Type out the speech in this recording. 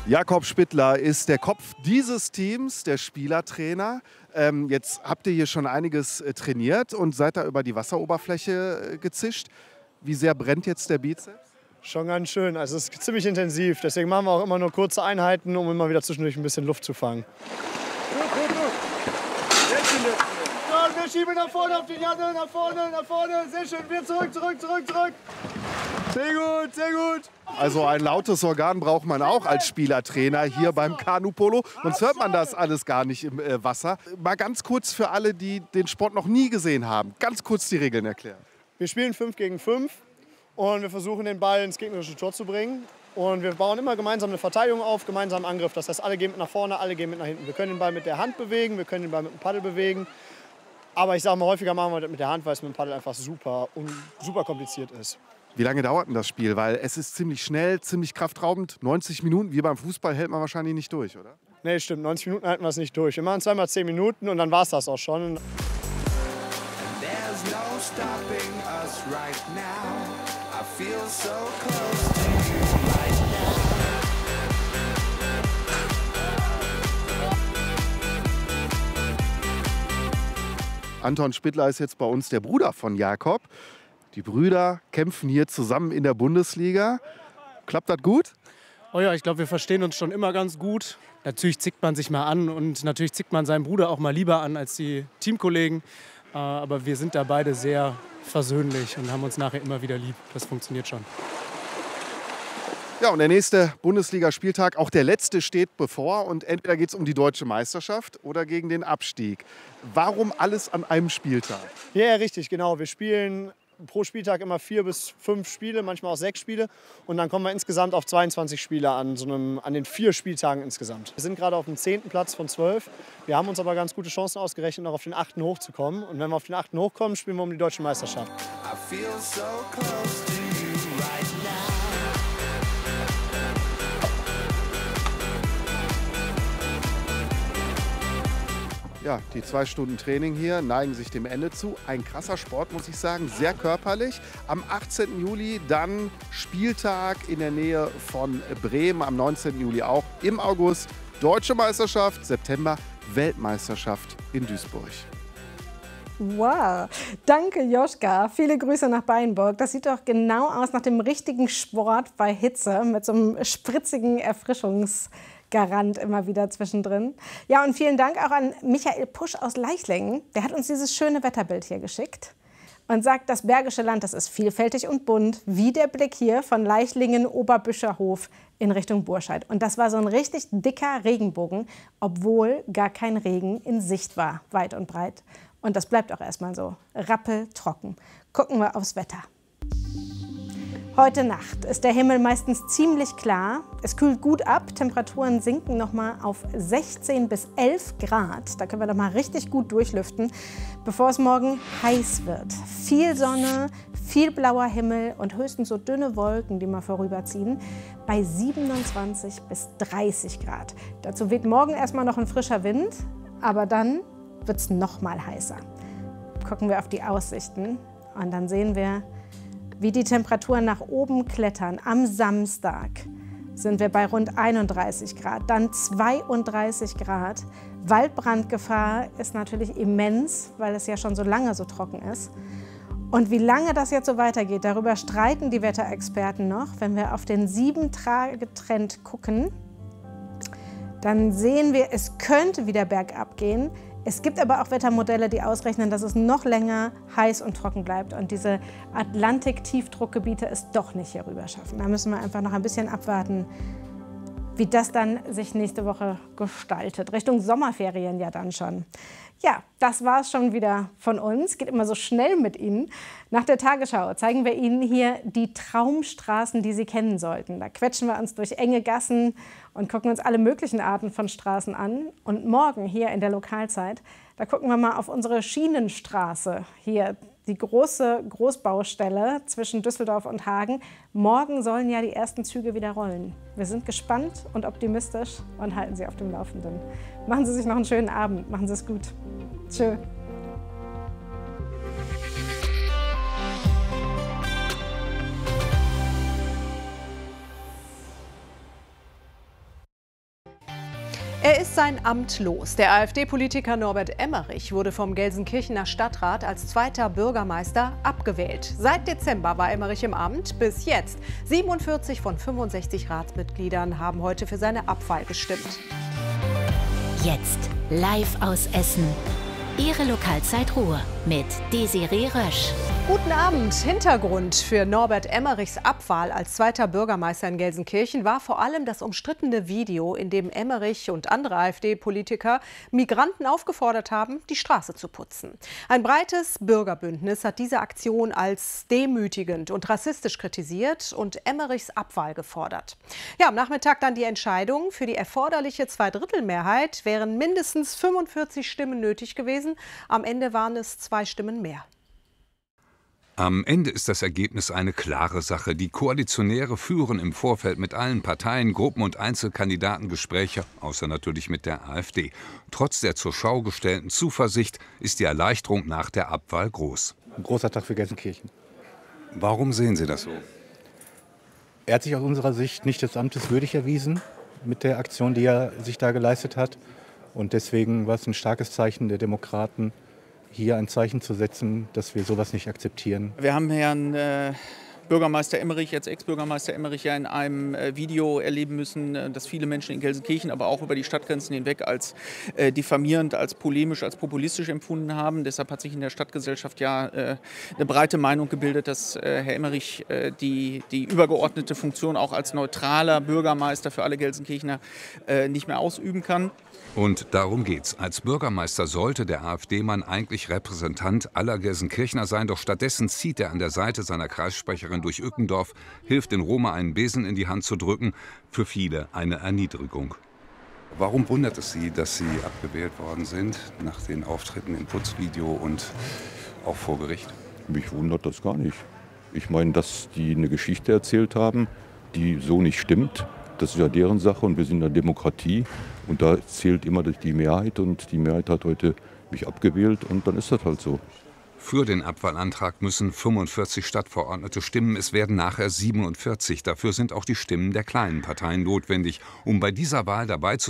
Jakob Spittler ist der Kopf dieses Teams, der Spielertrainer. Jetzt habt ihr hier schon einiges trainiert und seid da über die Wasseroberfläche gezischt. Wie sehr brennt jetzt der Bizeps? Schon ganz schön. Also es ist ziemlich intensiv. Deswegen machen wir auch immer nur kurze Einheiten, um immer wieder zwischendurch ein bisschen Luft zu fangen. So, wir schieben nach vorne auf die Janne, nach vorne. Sehr schön. Wir zurück. Sehr gut, sehr gut. Also ein lautes Organ braucht man auch als Spielertrainer hier beim Kanupolo. Sonst hört man das alles gar nicht im Wasser. Mal ganz kurz für alle, die den Sport noch nie gesehen haben, ganz kurz die Regeln erklären. Wir spielen 5 gegen 5 und wir versuchen den Ball ins gegnerische Tor zu bringen. Und wir bauen immer gemeinsam eine Verteidigung auf, gemeinsam Angriff. Das heißt, alle gehen mit nach vorne, alle gehen mit nach hinten. Wir können den Ball mit der Hand bewegen, wir können den Ball mit dem Paddel bewegen. Aber ich sage mal, häufiger machen wir das mit der Hand, weil es mit dem Paddel einfach super kompliziert ist. Wie lange dauert denn das Spiel? Weil es ist ziemlich schnell, ziemlich kraftraubend. 90 Minuten, wie beim Fußball, hält man wahrscheinlich nicht durch, oder? Nee, stimmt. 90 Minuten halten wir es nicht durch. Wir machen zweimal 10 Minuten und dann war es das auch schon. Anton Spittler ist jetzt bei uns der Bruder von Jakob. Die Brüder kämpfen hier zusammen in der Bundesliga. Klappt das gut? Oh ja, ich glaube, wir verstehen uns schon immer ganz gut. Natürlich zickt man sich mal an und natürlich zickt man seinen Bruder auch mal lieber an als die Teamkollegen. Aber wir sind da beide sehr versöhnlich und haben uns nachher immer wieder lieb. Das funktioniert schon. Ja, und der nächste Bundesligaspieltag, auch der letzte, steht bevor. Und entweder geht es um die deutsche Meisterschaft oder gegen den Abstieg. Warum alles an einem Spieltag? Ja, richtig, genau. Wir spielen pro Spieltag immer 4 bis 5 Spiele, manchmal auch 6 Spiele. Und dann kommen wir insgesamt auf 22 Spiele an den 4 Spieltagen insgesamt. Wir sind gerade auf dem 10. Platz von 12. Wir haben uns aber ganz gute Chancen ausgerechnet, noch auf den 8. hochzukommen. Und wenn wir auf den 8. hochkommen, spielen wir um die deutsche Meisterschaft. Ja, die 2 Stunden Training hier neigen sich dem Ende zu. Ein krasser Sport, muss ich sagen, sehr körperlich. Am 18. Juli dann Spieltag in der Nähe von Bremen, am 19. Juli auch. Im August Deutsche Meisterschaft, September Weltmeisterschaft in Duisburg. Wow, danke Joschka. Viele Grüße nach Beinburg. Das sieht doch genau aus nach dem richtigen Sport bei Hitze mit so einem spritzigen Erfrischungsgarant immer wieder zwischendrin. Ja, und vielen Dank auch an Michael Pusch aus Leichlingen. Der hat uns dieses schöne Wetterbild hier geschickt und sagt, das Bergische Land, das ist vielfältig und bunt, wie der Blick hier von Leichlingen, Oberbüscherhof in Richtung Burscheid. Und das war so ein richtig dicker Regenbogen, obwohl gar kein Regen in Sicht war, weit und breit. Und das bleibt auch erstmal so, rappeltrocken. Gucken wir aufs Wetter. Heute Nacht ist der Himmel meistens ziemlich klar. Es kühlt gut ab, Temperaturen sinken noch mal auf 16 bis 11 Grad. Da können wir doch mal richtig gut durchlüften, bevor es morgen heiß wird. Viel Sonne, viel blauer Himmel und höchstens so dünne Wolken, die mal vorüberziehen, bei 27 bis 30 Grad. Dazu weht morgen erstmal noch ein frischer Wind, aber dann wird es noch mal heißer. Gucken wir auf die Aussichten und dann sehen wir, wie die Temperaturen nach oben klettern. Am Samstag sind wir bei rund 31 Grad, dann 32 Grad. Waldbrandgefahr ist natürlich immens, weil es ja schon so lange so trocken ist. Und wie lange das jetzt so weitergeht, darüber streiten die Wetterexperten noch. Wenn wir auf den 7-Tage-Trend gucken, dann sehen wir, es könnte wieder bergab gehen. Es gibt aber auch Wettermodelle, die ausrechnen, dass es noch länger heiß und trocken bleibt und diese Atlantik-Tiefdruckgebiete es doch nicht hier rüber schaffen. Da müssen wir einfach noch ein bisschen abwarten, wie das dann sich nächste Woche gestaltet. Richtung Sommerferien ja dann schon. Ja, das war es schon wieder von uns. Geht immer so schnell mit Ihnen. Nach der Tagesschau zeigen wir Ihnen hier die Traumstraßen, die Sie kennen sollten. Da quetschen wir uns durch enge Gassen und gucken uns alle möglichen Arten von Straßen an. Und morgen hier in der Lokalzeit, da gucken wir mal auf unsere Schienenstraße. Hier die große Großbaustelle zwischen Düsseldorf und Hagen. Morgen sollen ja die ersten Züge wieder rollen. Wir sind gespannt und optimistisch und halten Sie auf dem Laufenden. Machen Sie sich noch einen schönen Abend. Machen Sie es gut. Tschö. Er ist sein Amt los. Der AfD-Politiker Norbert Emmerich wurde vom Gelsenkirchener Stadtrat als zweiter Bürgermeister abgewählt. Seit Dezember war Emmerich im Amt. Bis jetzt 47 von 65 Ratsmitgliedern haben heute für seine Abwahl gestimmt. Jetzt live aus Essen. Ihre Lokalzeit Ruhr mit Desiree Rösch. Guten Abend. Hintergrund für Norbert Emmerichs Abwahl als zweiter Bürgermeister in Gelsenkirchen war vor allem das umstrittene Video, in dem Emmerich und andere AfD-Politiker Migranten aufgefordert haben, die Straße zu putzen. Ein breites Bürgerbündnis hat diese Aktion als demütigend und rassistisch kritisiert und Emmerichs Abwahl gefordert. Ja, am Nachmittag dann die Entscheidung. Für die erforderliche Zweidrittelmehrheit wären mindestens 45 Stimmen nötig gewesen. Am Ende waren es 2 Stimmen mehr. Am Ende ist das Ergebnis eine klare Sache. Die Koalitionäre führen im Vorfeld mit allen Parteien, Gruppen und Einzelkandidaten Gespräche, außer natürlich mit der AfD. Trotz der zur Schau gestellten Zuversicht ist die Erleichterung nach der Abwahl groß. Ein großer Tag für Gelsenkirchen. Warum sehen Sie das so? Er hat sich aus unserer Sicht nicht des Amtes würdig erwiesen mit der Aktion, die er sich da geleistet hat. Und deswegen war es ein starkes Zeichen der Demokraten, hier ein Zeichen zu setzen, dass wir sowas nicht akzeptieren. Wir haben Herrn Bürgermeister Emmerich, jetzt Ex-Bürgermeister Emmerich, ja in einem Video erleben müssen, dass viele Menschen in Gelsenkirchen, aber auch über die Stadtgrenzen hinweg als diffamierend, als polemisch, als populistisch empfunden haben. Deshalb hat sich in der Stadtgesellschaft ja eine breite Meinung gebildet, dass Herr Emmerich die übergeordnete Funktion auch als neutraler Bürgermeister für alle Gelsenkirchener nicht mehr ausüben kann. Und darum geht's. Als Bürgermeister sollte der AfD-Mann eigentlich Repräsentant aller Gelsenkirchener sein, doch stattdessen zieht er an der Seite seiner Kreissprecherin durch Ückendorf, hilft den Roma einen Besen in die Hand zu drücken. Für viele eine Erniedrigung. Warum wundert es Sie, dass Sie abgewählt worden sind nach den Auftritten im Putzvideo und auch vor Gericht? Mich wundert das gar nicht. Ich meine, dass die eine Geschichte erzählt haben, die so nicht stimmt. Das ist ja deren Sache und wir sind in der Demokratie und da zählt immer die Mehrheit und die Mehrheit hat heute mich abgewählt und dann ist das halt so. Für den Abwahlantrag müssen 45 Stadtverordnete stimmen, es werden nachher 47. Dafür sind auch die Stimmen der kleinen Parteien notwendig, um bei dieser Wahl dabei zu